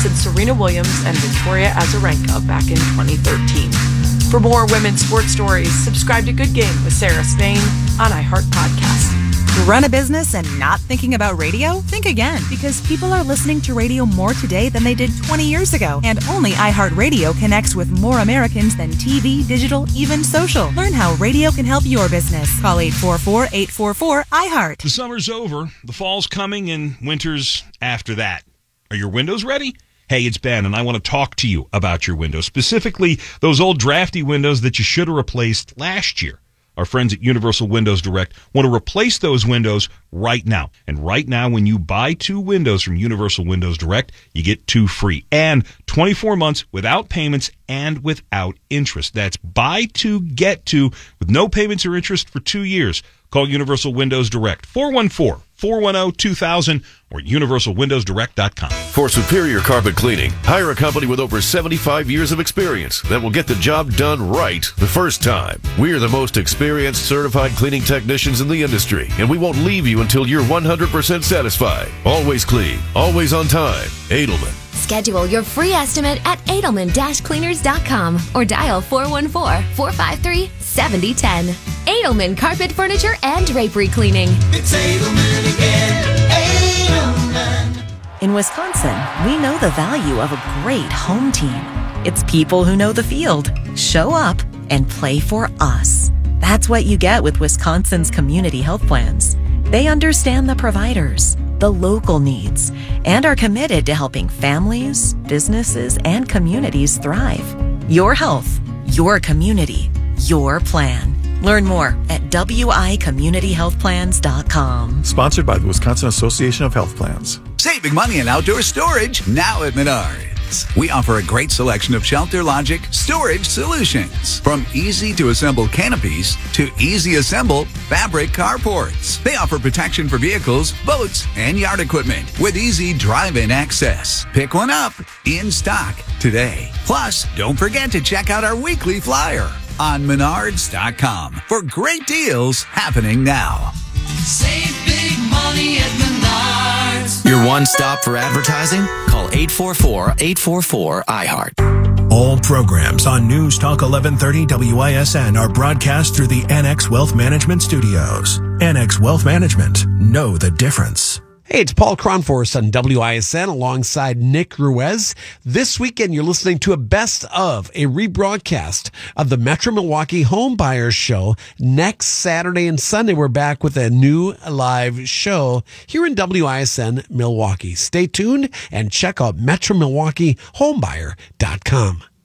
hosted Serena Williams and Victoria Azarenka back in 2013. For more women's sports stories, subscribe to Good Game with Sarah Spain on iHeart Podcast. Run a business and not thinking about radio? Think again, because people are listening to radio more today than they did 20 years ago. And only iHeartRadio connects with more Americans than TV, digital, even social. Learn how radio can help your business. Call 844-844-iHeart. The summer's over, the fall's coming, and winter's after that. Are your windows ready? Hey, it's Ben, and I want to talk to you about your windows, specifically those old drafty windows that you should have replaced last year. Our friends at Universal Windows Direct want to replace those windows right now. And right now, when you buy 2 windows from Universal Windows Direct, you get 2 free. And 24 months without payments and without interest. That's buy 2, get 2 with no payments or interest for 2 years. Call Universal Windows Direct, 414-410-2000 or universalwindowsdirect.com. For superior carpet cleaning, hire a company with over 75 years of experience that will get the job done right the first time. We're the most experienced certified cleaning technicians in the industry, and we won't leave you until you're 100% satisfied. Always clean, always on time. Edelman. Schedule your free estimate at Edelman-Cleaners.com or dial 414-453-7010. Edelman Carpet Furniture and Drapery Cleaning. It's Edelman again. Edelman. In Wisconsin, we know the value of a great home team. It's people who know the field, show up, and play for us. That's what you get with Wisconsin's community health plans. They understand the providers, the local needs, and are committed to helping families, businesses, and communities thrive. Your health, your community, your plan. Learn more at wicommunityhealthplans.com. Sponsored by the Wisconsin Association of Health Plans. Saving money in outdoor storage now at Menards. We offer a great selection of Shelter Logic storage solutions. From easy-to-assemble canopies to easy-assemble fabric carports. They offer protection for vehicles, boats, and yard equipment with easy drive-in access. Pick one up in stock today. Plus, don't forget to check out our weekly flyer on Menards.com for great deals happening now. Save big money at Menards. Your one stop for advertising? Call 844-844-iHeart. All programs on News Talk 1130 WISN are broadcast through the NX Wealth Management Studios. NX Wealth Management. Know the difference. Hey, it's Paul Cronforce on WISN alongside Nick Ruiz. This weekend, you're listening to a best of, a rebroadcast of the Metro Milwaukee Home Buyers Show. Next Saturday and Sunday, we're back with a new live show here in WISN Milwaukee. Stay tuned and check out MetroMilwaukeeHomebuyer.com.